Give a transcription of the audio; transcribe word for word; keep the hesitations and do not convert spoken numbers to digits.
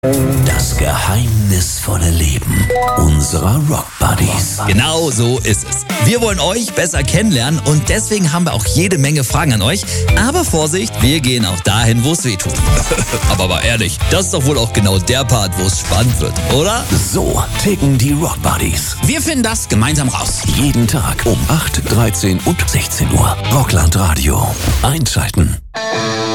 Das geheimnisvolle Leben unserer Rock Buddies. Genau so ist es. Wir wollen euch besser kennenlernen und deswegen haben wir auch jede Menge Fragen an euch. Aber Vorsicht, wir gehen auch dahin, wo es weh tut. Aber mal ehrlich, das ist doch wohl auch genau der Part, wo es spannend wird, oder? So ticken die Rock Buddies. Wir finden das gemeinsam raus. Jeden Tag um acht, dreizehn und sechzehn Uhr. Rockland Radio. Einschalten.